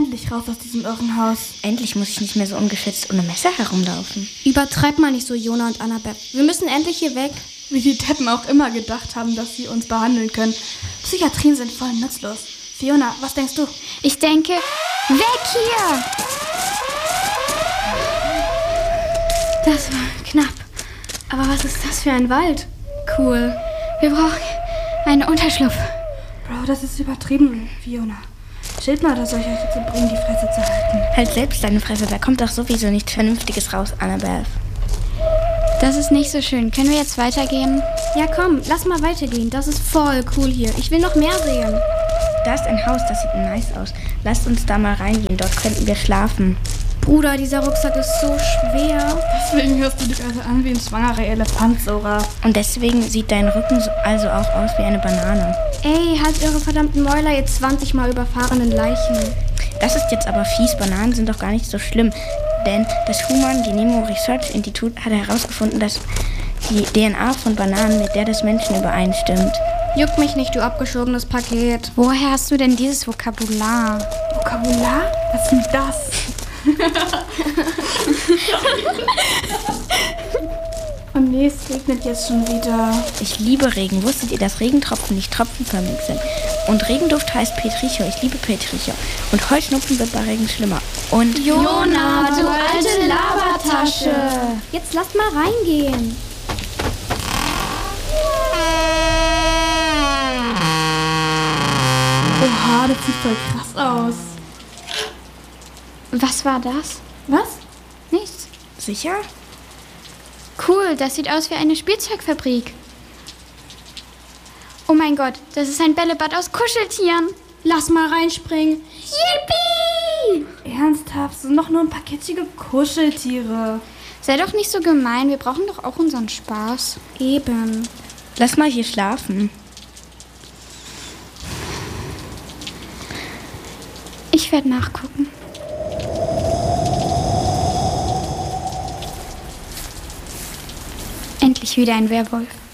endlich raus aus diesem Irrenhaus. Endlich muss ich nicht mehr so ungeschützt ohne Messer herumlaufen. Übertreib mal nicht so, Jona und Annabeth. Wir müssen endlich hier weg. Wie die Deppen auch immer gedacht haben, dass sie uns behandeln können. Psychiatrien sind voll nutzlos. Fiona, was denkst du? Ich denke, weg hier! Das war knapp. Aber was ist das für ein Wald? Cool. Wir brauchen einen Unterschlupf. Bro, das ist übertrieben, Fiona. Chillt mal, dass euch dazu bringen, die Fresse zu halten. Halt selbst deine Fresse, da kommt doch sowieso nichts Vernünftiges raus, Annabeth. Das ist nicht so schön. Können wir jetzt weitergehen? Ja, komm, lass mal weitergehen. Das ist voll cool hier. Ich will noch mehr sehen. Da ist ein Haus, das sieht nice aus. Lasst uns da mal reingehen, dort könnten wir schlafen. Bruder, dieser Rucksack ist so schwer. Deswegen hörst du dich also an wie ein schwangerer Elefant, Sora. Und deswegen sieht dein Rücken also auch aus wie eine Banane. Ey, halt eure verdammten Mäuler, ihr 20 Mal überfahrenen Leichen. Das ist jetzt aber fies, Bananen sind doch gar nicht so schlimm. Denn das Human Genome Research Institute hat herausgefunden, dass die DNA von Bananen mit der des Menschen übereinstimmt. Juckt mich nicht, du abgeschobenes Paket. Woher hast du denn dieses Vokabular? Vokabular? Was ist denn das? Oh nee, es regnet jetzt schon wieder. Ich liebe Regen. Wusstet ihr, dass Regentropfen nicht tropfenförmig sind? Und Regenduft heißt Petrichor. Ich liebe Petrichor. Und Heuschnupfen wird bei Regen schlimmer. Und Jona, du alte Labertasche. Jetzt lasst mal reingehen. Oha, das sieht voll krass aus. Was war das? Was? Nichts. sicher? Cool, das sieht aus wie eine Spielzeugfabrik. Oh mein Gott, das ist ein Bällebad aus Kuscheltieren. Lass mal reinspringen. Yippie! Ernsthaft, sind doch nur ein paar kitschige Kuscheltiere. Sei doch nicht so gemein, wir brauchen doch auch unseren Spaß. Eben. Lass mal hier schlafen. Ich werde nachgucken. Endlich wieder ein Werwolf.